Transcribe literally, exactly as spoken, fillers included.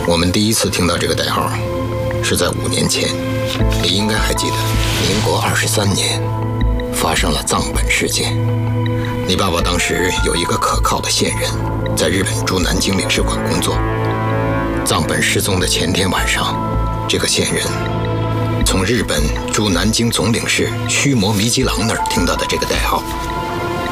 我们第一次听到这个代号是在五年前，你应该还记得，民国二十三年发生了藏本事件。你爸爸当时有一个可靠的线人，在日本驻南京领事馆工作。藏本失踪的前天晚上，这个线人从日本驻南京总领事须磨弥吉郎那儿听到的这个代号，